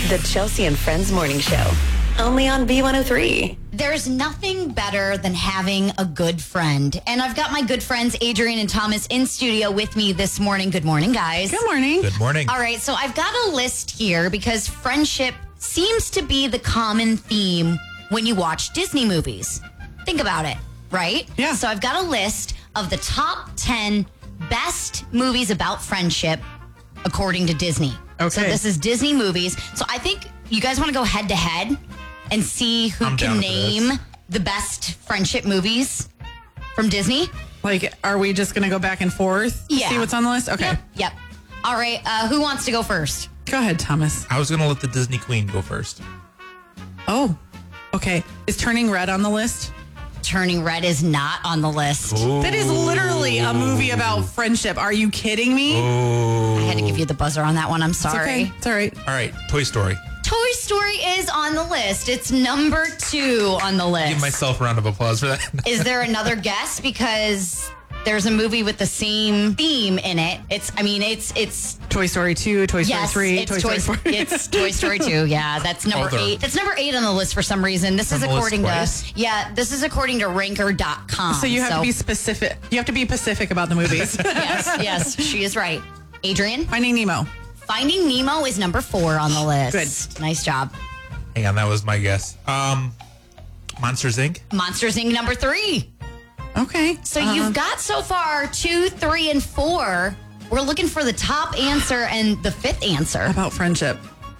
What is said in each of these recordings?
The Chelsea and Friends Morning Show. Only on B103. There's nothing better than having a good friend. And I've got my good friends, Adrian and Thomas, in studio with me this morning. Good morning, guys. Good morning. Good morning. All right, so I've got a list here because friendship seems to be the common theme when you watch Disney movies. Think about it, right? Yeah. So I've got a list of the top 10 best movies about friendship according to Disney. Okay. So this is Disney movies. So I think you guys want to go head to head and see who I'm can down for name this. the best friendship movies from Disney. Like, are we just going to go back and forth? to Yeah. See what's on the list? Okay. Yep. All right. Who wants to go first? Go ahead, Thomas. I was going to let the Disney Queen go first. Oh, okay. Is Turning Red on the list? Turning Red is not on the list. That is literally a movie about friendship. Are you kidding me? I had to give you the buzzer on that one. I'm It's sorry. okay. It's all right. All right, Toy Story. Toy Story is on the list. It's number 2 on the list. Give myself a round of applause for that. Is there another guess? Because there's a movie with the same theme in it. It's Toy Story 2, Toy Story yes, 3, it's Toy Story 4. It's Toy Story 2. Yeah, that's number Older. 8. That's number 8 on the list for some reason. This is On the list according twice? this is according to ranker.com. So you have to be specific. You have to be Pacific about the movies. yes, she is right. Adrian, Finding Nemo. Finding Nemo is number 4 on the list. Good. Nice job. Hang on, that was my guess. Monsters, Inc. Monsters Inc. number 3. Okay. So you've got so far 2, 3, and 4. We're looking for the top answer and the 5th answer. About friendship.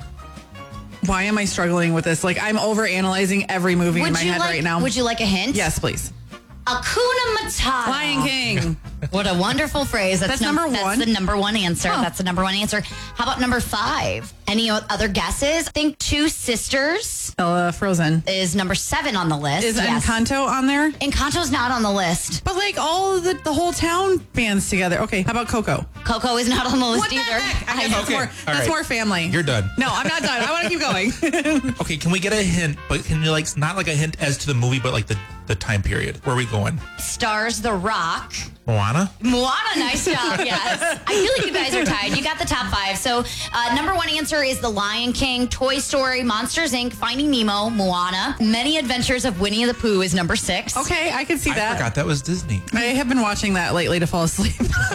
Why am I struggling with this? Like, I'm overanalyzing every movie in my head right now. Would you like a hint? Yes, please. Hakuna Matata. Lion King. What a wonderful phrase. That's number 1? That's the number 1 answer. Oh. That's the number 1 answer. How about number 5? Any other guesses? I think Two Sisters Frozen. is number 7 on the list. Is yes. Encanto on there? Encanto's not on the list. But like all of the whole town bands together. Okay, how about Coco? Coco is not on the list What the either. heck? I guess that's Okay, more, all that's right. more family. You're done. No, I'm not done. I want to keep going. Okay, can we get a hint? But can you not like a hint as to the movie, but like the time period? Where are we going? Stars The Rock. Moana? Moana, nice job. Yes. I feel like you guys are tied. You got the top 5. So, number 1 answer is The Lion King, Toy Story, Monsters Inc., Finding Nemo, Moana. Many Adventures of Winnie the Pooh is number 6. Okay, I can see I that. forgot that was Disney. I have been watching that lately to fall asleep.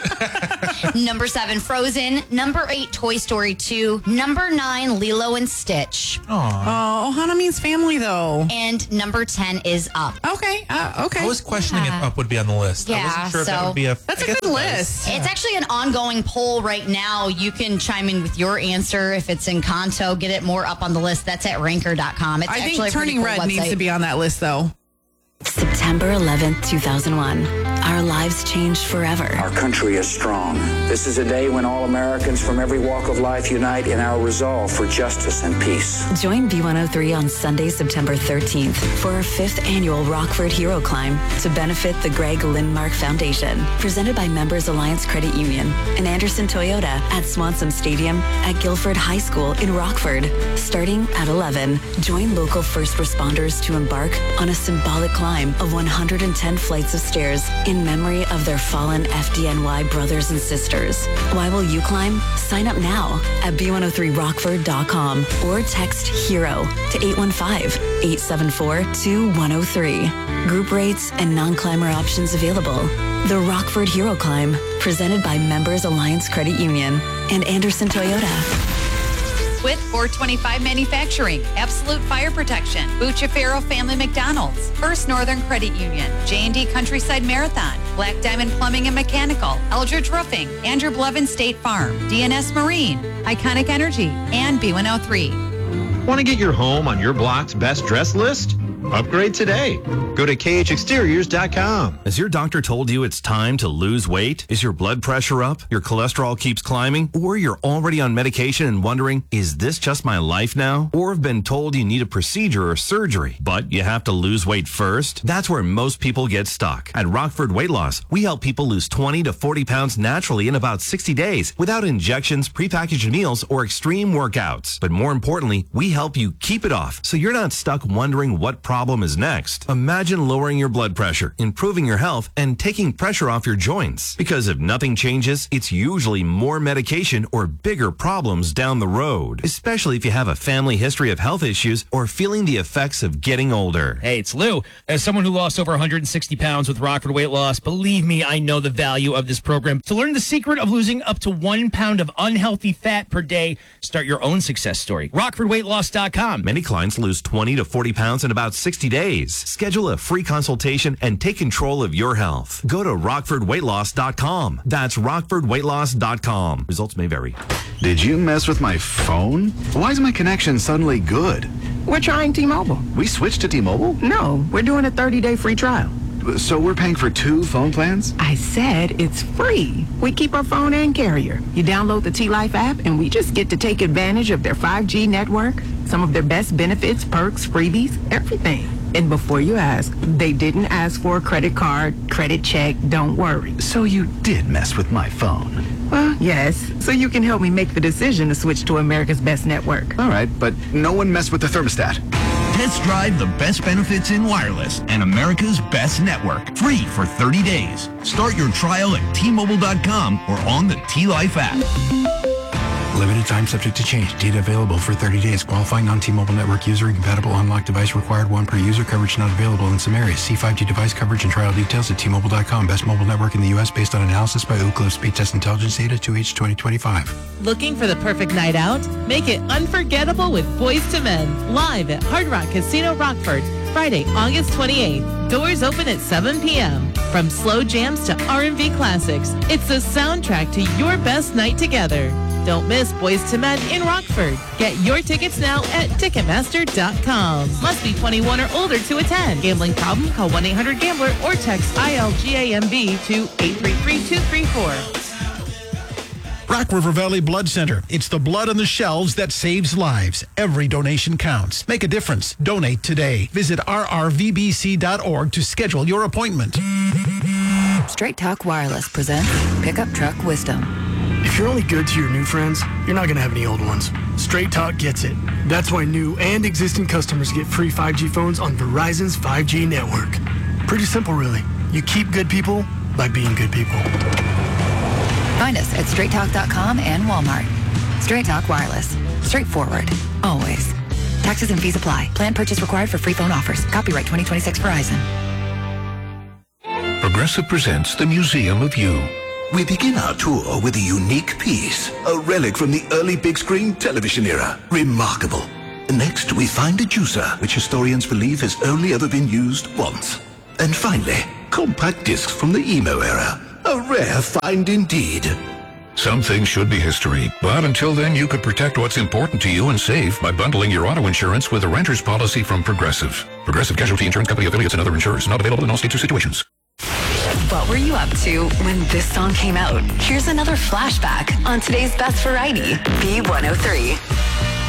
Number 7, Frozen. Number 8, Toy Story 2. Number 9, Lilo and Stitch. Aw. Oh, Ohana means family, though. And number 10 is Up. Okay, okay. I was questioning if Up would be on the list. I Yeah, wasn't sure if so- that would be a... That's I a guess good it was. list. It's actually an ongoing poll right now. You can chime in with your answer. If it's Encanto, get it more up on the list. That's at ranker.com. It's I actually think a pretty Turning cool Red website. needs to be on that list, though. September 11th, 2001. Our lives changed forever. Our country is strong. This is a day when all Americans from every walk of life unite in our resolve for justice and peace. Join B103 on Sunday, September 13th for our 5th annual Rockford Hero Climb to benefit the Greg Lindmark Foundation. Presented by Members Alliance Credit Union and Anderson Toyota at Swanson Stadium at Guilford High School in Rockford. Starting at 11, join local first responders to embark on a symbolic climb of 110 flights of stairs in memory of their fallen FDNY brothers and sisters. Why will you climb? Sign up now at b103rockford.com or text HERO to 815-874-2103. Group rates and non-climber options available. The Rockford Hero Climb, presented by Members Alliance Credit Union and Anderson Toyota. With 425 Manufacturing, Absolute Fire Protection, Bucciafero Family McDonald's, First Northern Credit Union, J&D Countryside Marathon, Black Diamond Plumbing and Mechanical, Eldridge Roofing, Andrew Blevin State Farm, DNS Marine, Iconic Energy, and B103. Want to get your home on your block's best dress list? Upgrade today. Go to khexteriors.com. Has your doctor told you it's time to lose weight? Is your blood pressure up? Your cholesterol keeps climbing? Or you're already on medication and wondering, is this just my life now? Or have been told you need a procedure or surgery, but you have to lose weight first? That's where most people get stuck. At Rockford Weight Loss, we help people lose 20 to 40 pounds naturally in about 60 days without injections, prepackaged meals, or extreme workouts. But more importantly, we help you keep it off so you're not stuck wondering what problem is next. Imagine lowering your blood pressure, improving your health, and taking pressure off your joints. Because if nothing changes, it's usually more medication or bigger problems down the road, especially if you have a family history of health issues or feeling the effects of getting older. Hey, it's Lou. As someone who lost over 160 pounds with Rockford Weight Loss, believe me, I know the value of this program. To learn the secret of losing up to 1 pound of unhealthy fat per day, start your own success story. RockfordWeightLoss.com. Many clients lose 20 to 40 pounds in about 60 days. Schedule a free consultation and take control of your health. Go to RockfordWeightLoss.com. That's RockfordWeightLoss.com. Results may vary. Did you mess with my phone? Why is my connection suddenly good? We're trying T-Mobile. We switched to T-Mobile? No, we're doing a 30-day free trial. So we're paying for 2 phone plans? I said it's free. We keep our phone and carrier. You download the T-Life app and we just get to take advantage of their 5G network, some of their best benefits, perks, freebies, everything. And before you ask, they didn't ask for a credit card, credit check, don't worry. So you did mess with my phone? Well, yes. So you can help me make the decision to switch to America's best network. All right, but no one messed with the thermostat. Test drive the best benefits in wireless and America's best network. Free for 30 days. Start your trial at T-Mobile.com or on the T-Life app. Limited time subject to change. Data available for 30 days. Qualifying non-T-Mobile network user. Incompatible unlocked device required. 1 per user. Coverage not available in some areas. See 5G device coverage and trial details at T-Mobile.com. Best mobile network in the U.S. based on analysis by Ookla Speed Test Intelligence Data 2H 2025. Looking for the perfect night out? Make it unforgettable with Boyz II Men. Live at Hard Rock Casino Rockford. Friday, August 28th. Doors open at 7 p.m. From slow jams to R&B classics, it's the soundtrack to your best night together. Don't miss Boyz II Men in Rockford. Get your tickets now at Ticketmaster.com. Must be 21 or older to attend. Gambling problem? Call 1-800-GAMBLER or text ILGAMB to 833-234. Rock River Valley Blood Center. It's the blood on the shelves that saves lives. Every donation counts. Make a difference. Donate today. Visit rrvbc.org to schedule your appointment. Straight Talk Wireless presents Pickup Truck Wisdom. If you're only good to your new friends, you're not going to have any old ones. Straight Talk gets it. That's why new and existing customers get free 5G phones on Verizon's 5G network. Pretty simple, really. You keep good people by being good people. Find us at straighttalk.com and Walmart. Straight Talk Wireless. Straightforward. Always. Taxes and fees apply. Plan purchase required for free phone offers. Copyright 2026 Verizon. Progressive presents the Museum of You. We begin our tour with a unique piece, a relic from the early big screen television era. Remarkable. Next, we find a juicer, which historians believe has only ever been used once. And finally, compact discs from the emo era. A rare find indeed. Some things should be history, but until then you could protect what's important to you and save by bundling your auto insurance with a renter's policy from Progressive. Progressive Casualty Insurance Company affiliates and other insurers. Not available in all states or situations. What were you up to when this song came out? Here's another flashback on today's Best Variety, B103.